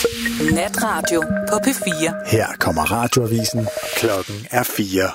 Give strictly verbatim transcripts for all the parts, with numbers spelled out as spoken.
Natradio på P fire. Her kommer radioavisen. Klokken er fire.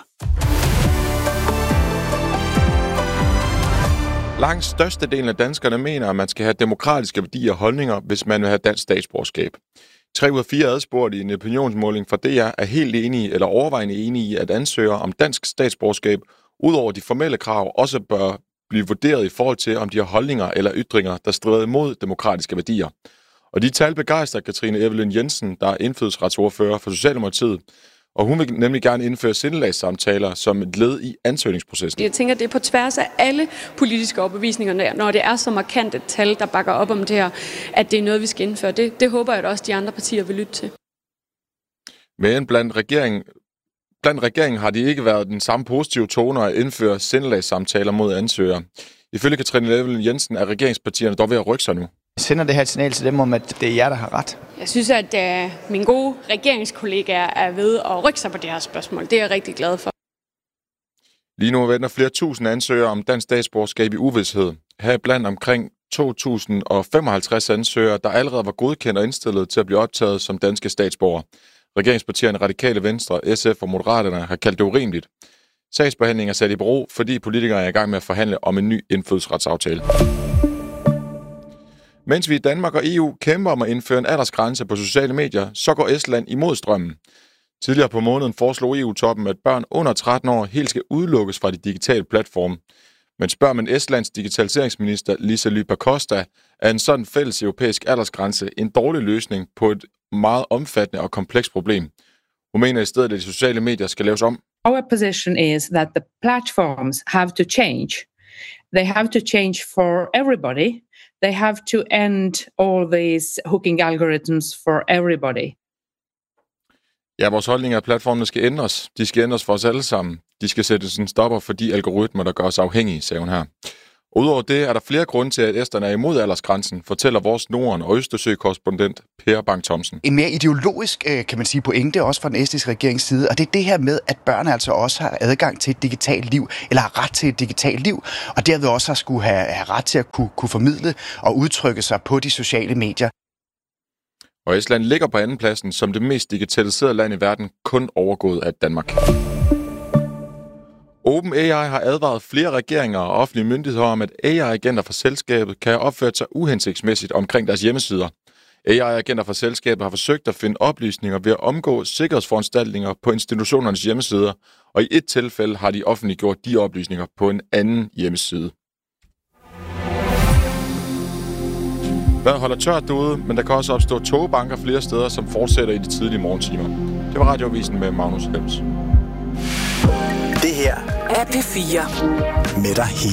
Langt størstedelen af danskerne mener, at man skal have demokratiske værdier og holdninger, hvis man vil have dansk statsborgerskab. Tre ud af fire adspurgte i en opinionsmåling fra D R er helt enige eller overvejende enige i, at ansøgere om dansk statsborgerskab, udover de formelle krav, også bør blive vurderet i forhold til, om de har holdninger eller ytringer, der strider imod demokratiske værdier. Og de tal begejstrer Katrine Evelyn Jensen, der er indfødsretsordfører for Socialdemokratiet, og hun vil nemlig gerne indføre sindelagssamtaler som et led i ansøgningsprocessen. Jeg tænker, det er på tværs af alle politiske overbevisninger, når det er så markant et tal, der bakker op om det her, at det er noget, vi skal indføre. Det, det håber jeg, at også de andre partier vil lytte til. Men blandt regeringen, blandt regeringen har det ikke været den samme positive tone at indføre sindelagssamtaler mod ansøgere. Ifølge Katrine Evelyn Jensen er regeringspartierne dog ved at rykke sig nu. Jeg sender det her signal til dem om, at det er jer, der har ret. Jeg synes, at uh, mine gode regeringskollegaer er ved at rykke sig på det her spørgsmål. Det er jeg rigtig glad for. Lige nu venter flere tusind ansøgere om dansk statsborgerskab i uvished. Her er blandt omkring to tusind femoghalvtreds ansøgere, der allerede var godkendt og indstillet til at blive optaget som danske statsborgere. Regeringspartierne Radikale Venstre, S F og Moderaterne har kaldt det urimeligt. Sagsbehandling er sat i bero, fordi politikere er i gang med at forhandle om en ny indfødsretsaftale. Mens vi i Danmark og E U kæmper om at indføre en aldersgrænse på sociale medier, så går Estland imod strømmen. Tidligere på måneden foreslog E U-toppen, at børn under tretten år helt skal udelukkes fra de digitale platforme. Men spørger man Estlands digitaliseringsminister Liisa Pakosta, er en sådan fælles europæisk aldersgrænse en dårlig løsning på et meget omfattende og komplekst problem. Hun mener i stedet, at de sociale medier skal laves om. Our position is that the platforms have to change. They have to change for everybody. They have to end all these hooking algorithms for everybody. Ja, vores holdning er, at platformene skal ændres. De skal ændres for os alle sammen. De skal sættes en stopper for de algoritmer, der gør os afhængige, sagde hun her. Udover det er der flere grunde til, at esterne er imod aldersgrænsen, fortæller vores Norden- og Østersø-korrespondent Per Bang-Thomsen. En mere ideologisk, kan man sige, pointe også fra den estiske regerings side, og det er det her med, at børn altså også har adgang til et digitalt liv, eller har ret til et digitalt liv, og derved også har skulle have, have ret til at kunne, kunne formidle og udtrykke sig på de sociale medier. Og Estland ligger på andenpladsen som det mest digitaliserede land i verden, kun overgået af Danmark. OpenAI har advaret flere regeringer og offentlige myndigheder om, at A I-agenter fra selskabet kan have opført sig uhensigtsmæssigt omkring deres hjemmesider. A I-agenter fra selskabet har forsøgt at finde oplysninger ved at omgå sikkerhedsforanstaltninger på institutionernes hjemmesider, og i et tilfælde har de offentliggjort de oplysninger på en anden hjemmeside. Vejret holder tørt derude, men der kan også opstå togbanker flere steder, som fortsætter i de tidlige morgentimer. Det var Radioavisen med Magnus Lems. Det her er P fire. Med dig